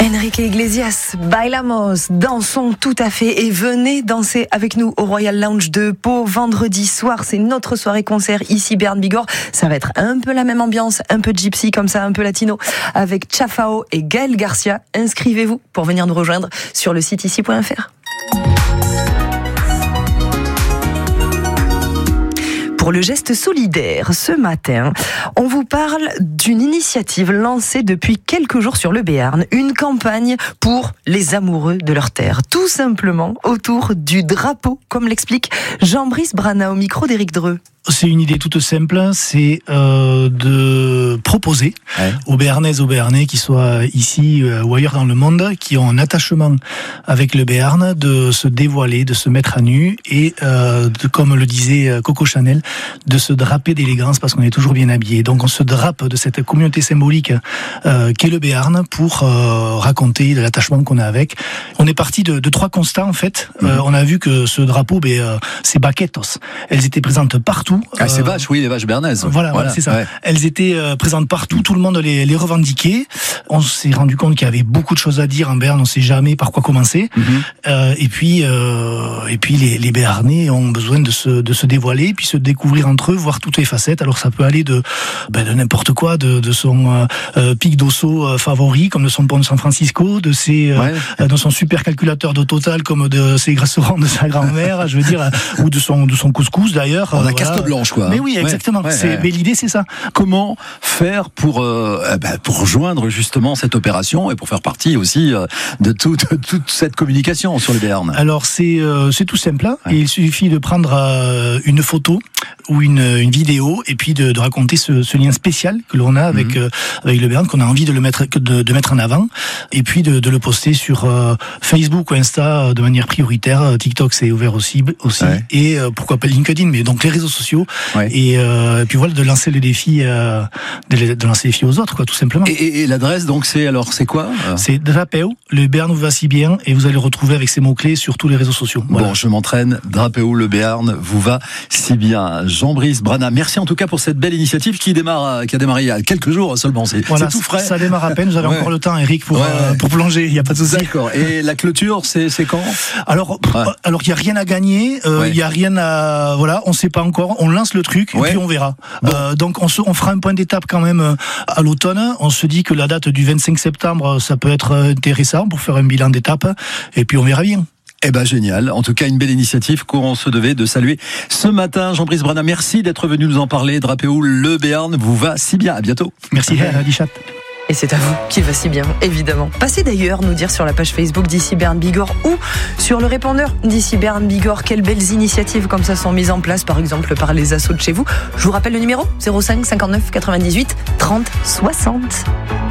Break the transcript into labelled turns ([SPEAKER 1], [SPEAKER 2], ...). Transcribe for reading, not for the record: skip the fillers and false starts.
[SPEAKER 1] Enrique Iglesias, bailamos, dansons tout à fait et venez danser avec nous au Royal Lounge de Pau vendredi soir. C'est notre soirée concert ici Bern Bigorre. Ça va être un peu la même ambiance, un peu gypsy comme ça, un peu latino avec Chafao et Gaël Garcia. Inscrivez-vous pour venir nous rejoindre sur le site ici.fr. Pour le geste solidaire, ce matin, on vous parle d'une initiative lancée depuis quelques jours sur le Béarn, une campagne pour les amoureux de leur terre, tout simplement autour du drapeau, comme l'explique Jean-Brice Brana au micro d'Éric Dreux.
[SPEAKER 2] C'est une idée toute simple, c'est de proposer aux Béarnaises, aux Béarnais, qui soient ici ou ailleurs dans le monde, qui ont un attachement avec le Béarn, de se dévoiler, de se mettre à nu et, comme le disait Coco Chanel, de se draper d'élégance parce qu'on est toujours bien habillé. Donc on se drape de cette communauté symbolique qu'est le Béarn pour raconter de l'attachement qu'on a avec. On est parti de 3 constats en fait. On a vu que ce drapeau, ces baquetos, elles étaient présentes partout.
[SPEAKER 3] Ces vaches, oui, les vaches béarnaises.
[SPEAKER 2] Voilà, c'est ça. Ouais. Elles étaient présentes partout, tout le monde les revendiquait. On s'est rendu compte qu'il y avait beaucoup de choses à dire en Béarn, on ne sait jamais par quoi commencer. Et puis les Béarnais ont besoin de se dévoiler, puis se découvrir entre eux, voir toutes les facettes. Alors ça peut aller de n'importe quoi, de son pic d'osso favori, comme de son pont de San Francisco, de son super calculateur de Total, comme de ses restaurants de sa grand-mère, je veux dire, ou de son couscous d'ailleurs.
[SPEAKER 3] On a carte blanche, quoi.
[SPEAKER 2] Mais oui, exactement. Mais l'idée, c'est ça.
[SPEAKER 3] Comment faire pour rejoindre justement cette opération et pour faire partie aussi de toute cette communication sur le Béarn? Alors
[SPEAKER 2] c'est tout simple. Et il suffit de prendre une photo ou une vidéo et puis de raconter ce lien spécial que l'on a avec le Béarn, qu'on a envie de mettre en avant, et puis de le poster sur Facebook ou Insta de manière prioritaire. TikTok c'est ouvert aussi et pourquoi pas LinkedIn, mais donc les réseaux sociaux et puis voilà, de lancer le défi aux autres, quoi, tout simplement.
[SPEAKER 3] Et l'adresse donc c'est quoi?
[SPEAKER 2] C'est Drapeu, le Béarn vous va si bien, et vous allez le retrouver avec ces mots-clés sur tous les réseaux sociaux. Voilà.
[SPEAKER 3] Bon, je m'entraîne, Drapeu, le Béarn vous va si bien. Jean-Brice Brana, merci en tout cas pour cette belle initiative qui a démarré il y a quelques jours seulement. C'est tout frais.
[SPEAKER 2] Ça démarre à peine, vous avez encore le temps, Eric, pour plonger, il n'y a pas de souci.
[SPEAKER 3] D'accord. Et la clôture, c'est quand?
[SPEAKER 2] Alors il n'y a rien à gagner, il n'y a rien à... Voilà, on ne sait pas encore, on lance le truc et puis on verra. Bon. Donc on fera un point d'étape quand même à l'automne. On se dit que la date du 25 septembre, ça peut être intéressant pour faire un bilan d'étape, et puis on verra bien.
[SPEAKER 3] Génial. En tout cas, une belle initiative qu'on se devait de saluer ce matin. Jean-Brice Brana, merci d'être venu nous en parler. Drapeu, le Béarn vous va si bien. À bientôt.
[SPEAKER 2] Merci, Radichat.
[SPEAKER 1] Et c'est à vous qui va si bien, évidemment. Passez d'ailleurs nous dire sur la page Facebook d'ici Bern Bigorre ou sur le répondeur d'ici Bern Bigorre quelles belles initiatives comme ça sont mises en place, par exemple par les assos de chez vous. Je vous rappelle le numéro 05 59 98 30 60.